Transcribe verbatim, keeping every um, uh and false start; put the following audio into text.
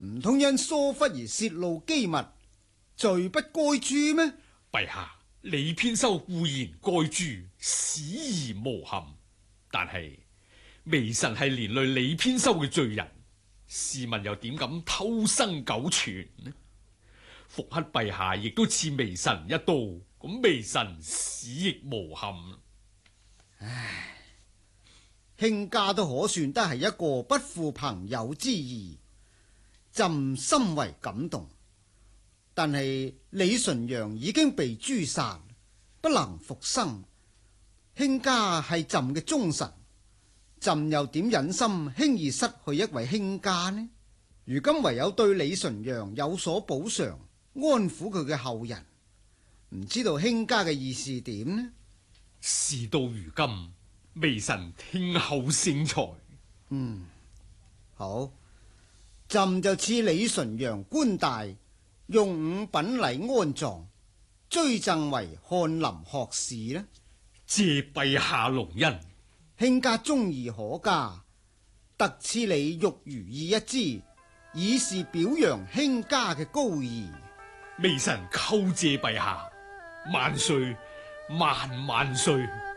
唔通因疏忽而泄露機密，罪不該誅咩？ 陛下，李偏修固然該誅，死而無憾，但係微臣係連累李偏修嘅罪人，試問又點敢偷生苟存呢？復刻陛下亦都賜微臣一刀，咁微臣死亦無憾。 唉，卿家都可算得係一個不負朋友之義，朕深為感動。但係李純陽已經被誅殺，不能復生。卿家係朕嘅忠臣，朕又點忍心輕易失去一位卿家呢？如今唯有對李純陽有所補償，安撫佢嘅後人。唔知道卿家嘅意思點呢？ 事到如今，微臣聽候聖裁。 嗯，好，朕就賜李純陽官大，用五品禮安葬，追贈為翰林學士呢。 謝陛下隆恩， 卿家忠義可嘉，特賜你玉如意一支，以示表揚卿家嘅高義。 微臣叩謝陛下，萬歲萬萬歲。